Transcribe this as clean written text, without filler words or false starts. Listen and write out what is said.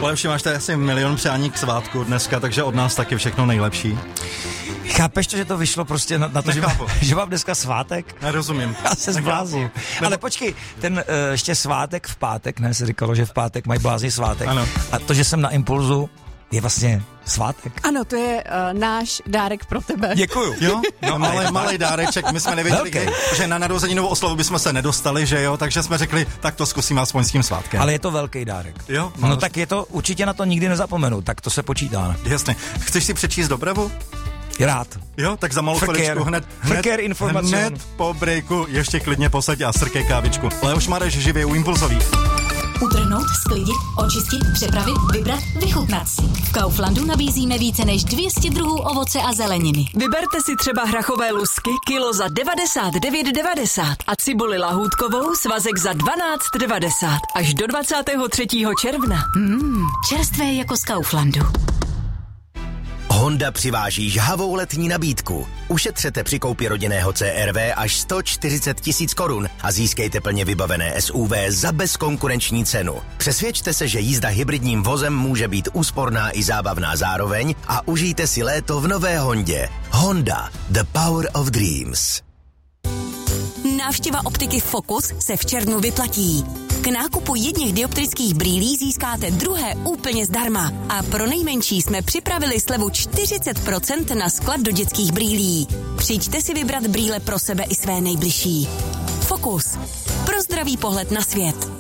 Leoši, máš tady asi milion přání k svátku dneska, takže od nás taky všechno nejlepší. Chápeš to, že to vyšlo prostě na to, že mám dneska svátek? Nerozumím. Já se zblázním. Ale počkej, ten ještě svátek v pátek, ne, se říkalo, že v pátek mají blázni svátek. Ano. A to, že jsem na Impulzu, je vlastně svátek. Ano, to je náš dárek pro tebe. Děkuju. Jo? No, malej dáreček, my jsme nevěděli, že na narozeninovou oslavu bychom se nedostali, že jo, takže jsme řekli, tak to zkusíme aspoň s tím svátkem. Ale je to velký dárek. Jo? No tak je to, určitě na to nikdy nezapomenu, tak to se počítá. Jasně. Chceš si přečíst dopravu? Rád. Jo, tak za malou chviličku hned po breaku ještě klidně posaď a srkej kávičku. Leoš Mareš živě u Impulzový. Utrhnout, sklidit, očistit, přepravit, vybrat, vychutnat si. V Kauflandu nabízíme více než 200 druhů ovoce a zeleniny. Vyberte si třeba hrachové lusky kilo za 99,90 a cibuli lahůdkovou svazek za 12,90 až do 23. června. Čerstvé jako z Kauflandu. Honda přiváží žhavou letní nabídku. Ušetřete při koupi rodinného CR-V až 140 000 korun a získejte plně vybavené SUV za bezkonkurenční cenu. Přesvědčte se, že jízda hybridním vozem může být úsporná i zábavná zároveň a užijte si léto v nové Hondě. Honda, the power of dreams. Návštěva optiky Focus se v červnu vyplatí. K nákupu jedněch dioptrických brýlí získáte druhé úplně zdarma. A pro nejmenší jsme připravili slevu 40% na sklad do dětských brýlí. Přijďte si vybrat brýle pro sebe i své nejbližší. Focus. Pro zdravý pohled na svět.